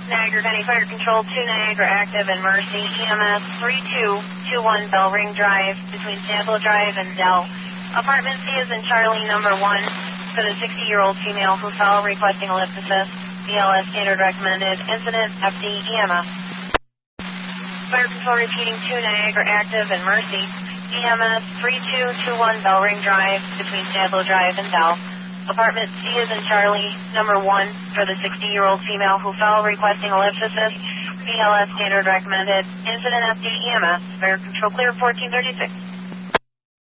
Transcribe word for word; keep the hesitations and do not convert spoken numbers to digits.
Niagara County Fire Control, two Niagara active and Mercy, E M S three two two one Bell Ring Drive between Sample Drive and Dell. Apartment C is in Charlie number one for the sixty-year-old female who fell requesting a lift assist. B L S standard recommended. Incident F D E M S. Fire Control repeating two Niagara active and Mercy, E M S three two two one Bell Ring Drive between Sample Drive and Dell. Apartment C is in Charlie, number one, for the sixty-year-old female who fell requesting a lift assist. B L S standard recommended. Incident F D E M S. Fire Control clear fourteen thirty-six.